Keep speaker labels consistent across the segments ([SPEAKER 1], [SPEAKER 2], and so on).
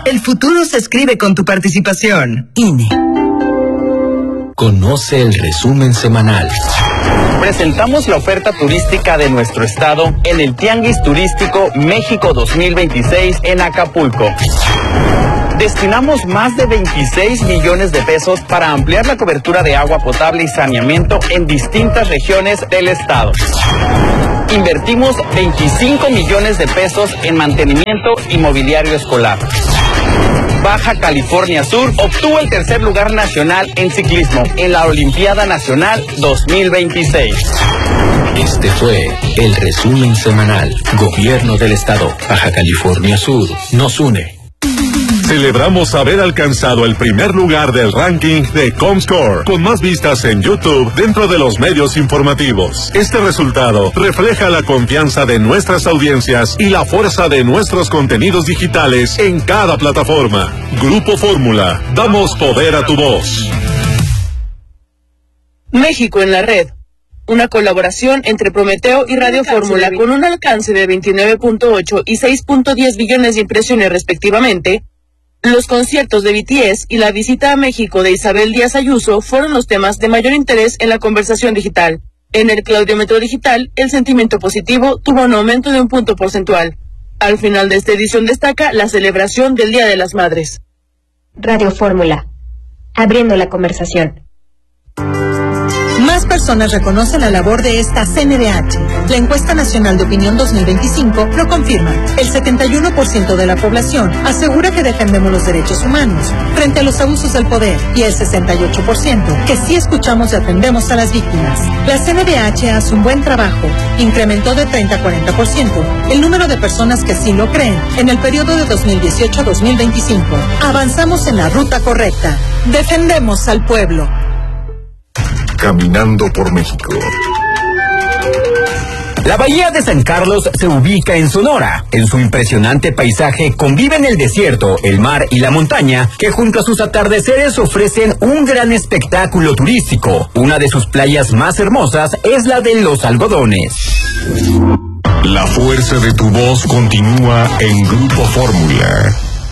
[SPEAKER 1] El futuro se escribe con tu participación. INE.
[SPEAKER 2] Conoce el resumen semanal.
[SPEAKER 3] Presentamos la oferta turística de nuestro estado en el Tianguis Turístico México 2026 en Acapulco. Destinamos más de 26 millones de pesos para ampliar la cobertura de agua potable y saneamiento en distintas regiones del estado. Invertimos 25 millones de pesos en mantenimiento y mobiliario escolar. Baja California Sur obtuvo el tercer lugar nacional en ciclismo en la Olimpiada Nacional 2026.
[SPEAKER 2] Este fue el resumen semanal. Gobierno del Estado, Baja California Sur, nos une.
[SPEAKER 4] Celebramos haber alcanzado el primer lugar del ranking de Comscore, con más vistas en YouTube dentro de los medios informativos. Este resultado refleja la confianza de nuestras audiencias y la fuerza de nuestros contenidos digitales en cada plataforma. Grupo Fórmula, damos poder a tu voz.
[SPEAKER 5] México en la red. Una colaboración entre Prometeo y Radio Fórmula con un alcance de 29.8 y 6.10 billones de impresiones respectivamente. Los conciertos de BTS y la visita a México de Isabel Díaz Ayuso fueron los temas de mayor interés en la conversación digital. En el Claudiómetro Digital, el sentimiento positivo tuvo un aumento de 1 punto porcentual. Al final de esta edición destaca la celebración del Día de las Madres.
[SPEAKER 6] Radio Fórmula, abriendo la conversación.
[SPEAKER 7] Más personas reconocen la labor de esta CNDH. La encuesta nacional de opinión 2025 lo confirma. El 71% de la población asegura que defendemos los derechos humanos frente a los abusos del poder y el 68% que sí escuchamos y atendemos a las víctimas. La CNDH hace un buen trabajo. Incrementó de 30 a 40% el número de personas que sí lo creen en el periodo de 2018 a 2025. Avanzamos en la ruta correcta. Defendemos al pueblo.
[SPEAKER 8] Caminando por México.
[SPEAKER 9] La bahía de San Carlos se ubica en Sonora. En su impresionante paisaje conviven el desierto, el mar y la montaña, que junto a sus atardeceres ofrecen un gran espectáculo turístico. Una de sus playas más hermosas es la de Los Algodones.
[SPEAKER 8] La fuerza de tu voz continúa en Grupo Fórmula.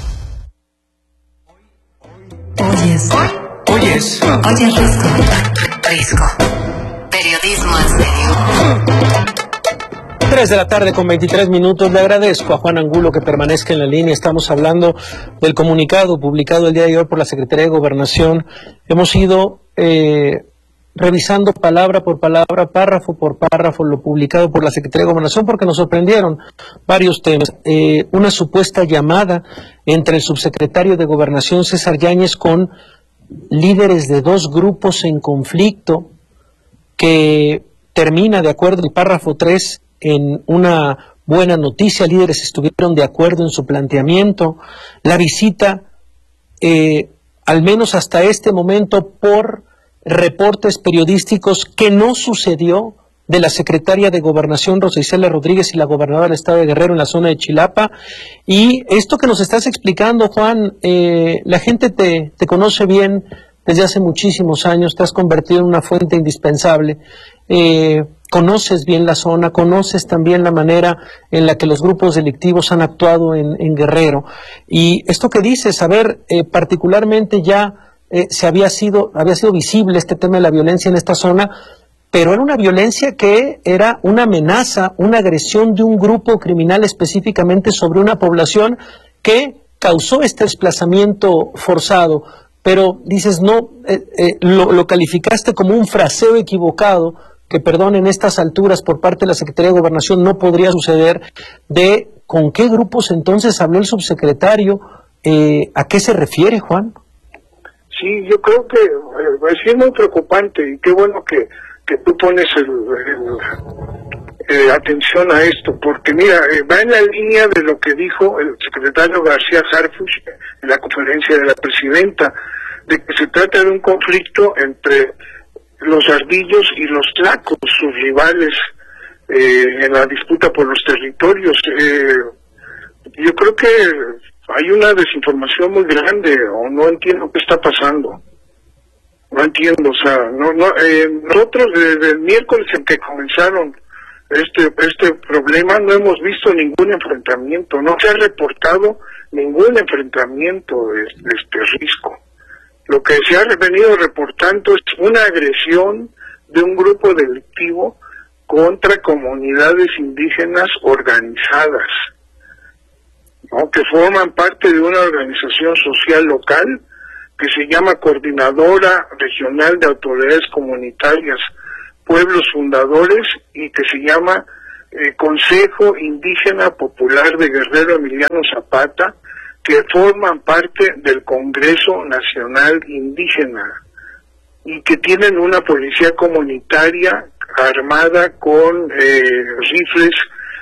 [SPEAKER 10] Oyes Risco. Periodismo en serio.
[SPEAKER 11] 3 de la tarde con 23 minutos. Le agradezco a Juan Angulo que permanezca en la línea. Estamos hablando del comunicado publicado el día de hoy por la Secretaría de Gobernación. Hemos ido revisando palabra por palabra, párrafo por párrafo, lo publicado por la Secretaría de Gobernación, porque nos sorprendieron varios temas. Una supuesta llamada entre el subsecretario de Gobernación, César Yáñez, con líderes de 2 grupos en conflicto, que termina, de acuerdo al párrafo 3, en una buena noticia. Líderes estuvieron de acuerdo en su planteamiento. La visita, al menos hasta este momento, por reportes periodísticos, que no sucedió, de la secretaria de Gobernación, Rosa Isela Rodríguez, y la gobernadora del estado de Guerrero en la zona de Chilapa. Y esto que nos estás explicando, Juan, la gente te conoce bien desde hace muchísimos años, te has convertido en una fuente indispensable, conoces bien la zona, conoces también la manera en la que los grupos delictivos han actuado en Guerrero. Y esto que dices, a ver, particularmente ya había sido visible este tema de la violencia en esta zona, pero era una violencia que era una amenaza, una agresión de un grupo criminal específicamente sobre una población que causó este desplazamiento forzado. Pero dices, no, lo calificaste como un fraseo equivocado, que, perdón, en estas alturas por parte de la Secretaría de Gobernación no podría suceder. De ¿con qué grupos entonces habló el subsecretario? ¿A qué se refiere, Juan?
[SPEAKER 12] Sí, yo creo que es muy preocupante, y qué bueno que tú pones atención a esto, porque mira, va en la línea de lo que dijo el secretario García Harfuch en la conferencia de la presidenta, de que se trata de un conflicto entre los ardillos y los tlacos, sus rivales en la disputa por los territorios. Yo creo que hay una desinformación muy grande, o no entiendo qué está pasando. No entiendo, o sea, nosotros desde el miércoles en que comenzaron este problema, no hemos visto ningún enfrentamiento, no se ha reportado ningún enfrentamiento de este risco. Lo que se ha venido reportando es una agresión de un grupo delictivo contra comunidades indígenas organizadas, ¿no?, que forman parte de una organización social local que se llama Coordinadora Regional de Autoridades Comunitarias, Pueblos Fundadores, y que se llama Consejo Indígena Popular de Guerrero Emiliano Zapata, que forman parte del Congreso Nacional Indígena y que tienen una policía comunitaria armada con rifles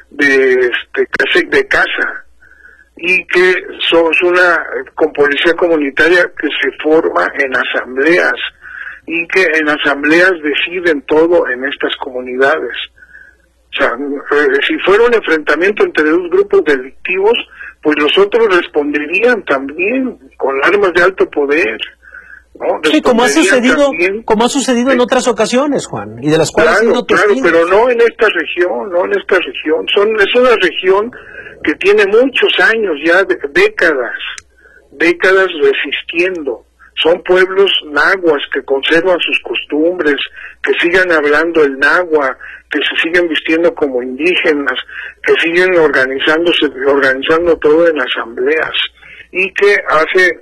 [SPEAKER 12] de caza, y que son con policía comunitaria que se forma en asambleas y que en asambleas deciden todo en estas comunidades. O sea, si fuera un enfrentamiento entre dos grupos delictivos, pues los otros responderían también con armas de alto poder, ¿no?
[SPEAKER 11] Sí, como ha sucedido en otras ocasiones, Juan, y de las cuales
[SPEAKER 12] claro, pero no en esta región, es una región que tiene muchos años ya, décadas resistiendo. Son pueblos nahuas que conservan sus costumbres, que sigan hablando el náhuatl, que se siguen vistiendo como indígenas, que siguen organizando todo en asambleas, y que hace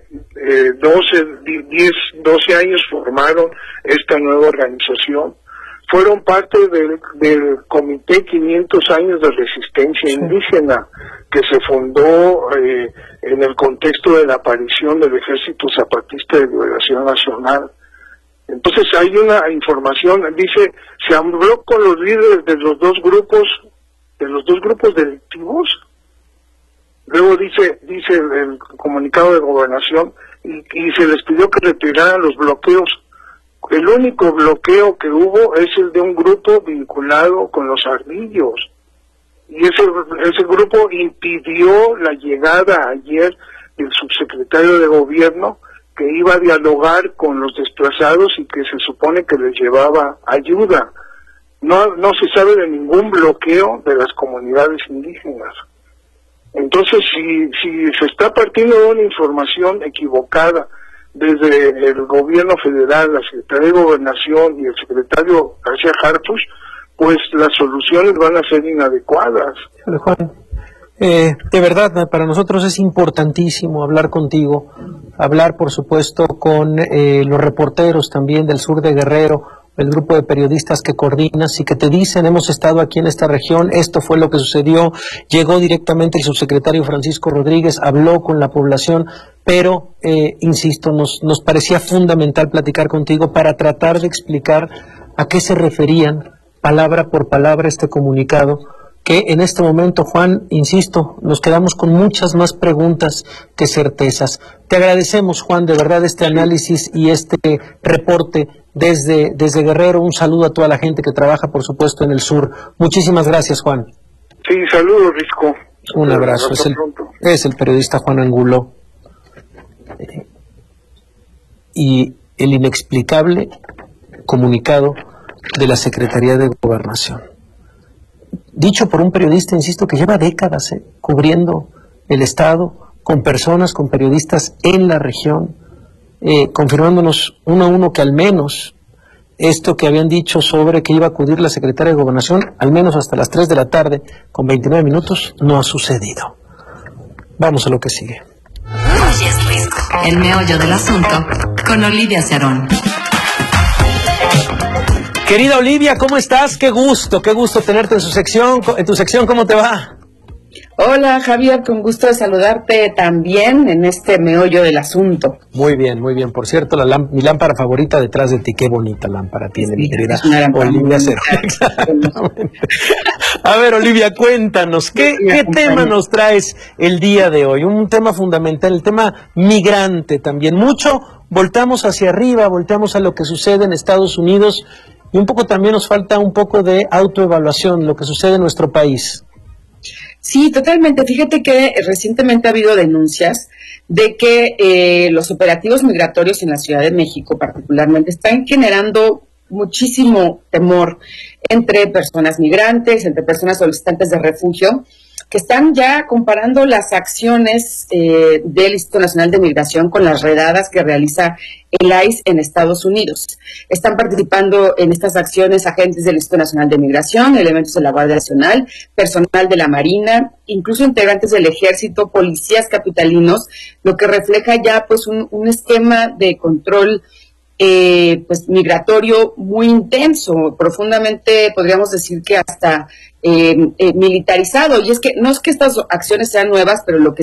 [SPEAKER 12] 12 años formaron esta nueva organización. Fueron parte del Comité 500 Años de Resistencia Indígena, que se fundó en el contexto de la aparición del Ejército Zapatista de Liberación Nacional. Entonces hay una información, dice, se habló con los líderes de los dos grupos delictivos. Luego dice el comunicado de Gobernación, y se les pidió que retiraran los bloqueos. El único bloqueo que hubo es el de un grupo vinculado con los ardillos, y ese grupo impidió la llegada ayer del subsecretario de Gobierno, que iba a dialogar con los desplazados y que se supone que les llevaba ayuda. No se sabe de ningún bloqueo de las comunidades indígenas. Entonces, si se está partiendo de una información equivocada desde el gobierno federal, la Secretaría de Gobernación y el secretario García Harfuch, pues las soluciones van a ser inadecuadas.
[SPEAKER 11] Juan, de verdad, para nosotros es importantísimo hablar contigo, hablar por supuesto con los reporteros también del sur de Guerrero, el grupo de periodistas que coordinas y que te dicen, hemos estado aquí en esta región, esto fue lo que sucedió, llegó directamente el subsecretario Francisco Rodríguez, habló con la población, pero, insisto, nos parecía fundamental platicar contigo para tratar de explicar a qué se referían, palabra por palabra, este comunicado, que en este momento, Juan, insisto, nos quedamos con muchas más preguntas que certezas. Te agradecemos, Juan, de verdad, este análisis y este reporte desde Guerrero. Un saludo a toda la gente que trabaja, por supuesto, en el sur. Muchísimas gracias, Juan.
[SPEAKER 12] Sí, saludos, Risco.
[SPEAKER 11] Un abrazo. Es el periodista Juan Angulo. Y el inexplicable comunicado de la Secretaría de Gobernación. Dicho por un periodista, insisto, que lleva décadas cubriendo el Estado, con personas, con periodistas en la región, confirmándonos uno a uno que al menos esto que habían dicho sobre que iba a acudir la Secretaria de Gobernación, al menos hasta las 3 de la tarde, con 29 minutos, no ha sucedido. Vamos a lo que sigue.
[SPEAKER 10] Así es, Risco. El meollo del asunto, con Olivia Cerón.
[SPEAKER 11] Querida Olivia, ¿cómo estás? Qué gusto tenerte en tu sección, ¿cómo te va?
[SPEAKER 13] Hola Javier, con gusto de saludarte también en este meollo del asunto.
[SPEAKER 11] Muy bien, por cierto, mi lámpara favorita detrás de ti, qué bonita lámpara tiene, sí, mi querida Olivia Cerón. A ver, Olivia, cuéntanos, ¿qué tema nos traes el día de hoy? Un tema fundamental, el tema migrante también. Mucho voltamos hacia arriba, volteamos a lo que sucede en Estados Unidos, y un poco también nos falta un poco de autoevaluación, lo que sucede en nuestro país.
[SPEAKER 13] Sí, totalmente. Fíjate que recientemente ha habido denuncias de que los operativos migratorios en la Ciudad de México particularmente están generando muchísimo temor entre personas migrantes, entre personas solicitantes de refugio, que están ya comparando las acciones del Instituto Nacional de Migración con las redadas que realiza el ICE en Estados Unidos. Están participando en estas acciones agentes del Instituto Nacional de Migración, elementos de la Guardia Nacional, personal de la Marina, incluso integrantes del Ejército, policías capitalinos, lo que refleja ya pues un esquema de control pues migratorio muy intenso, profundamente podríamos decir que hasta militarizado. Y es que no es que estas acciones sean nuevas, pero lo que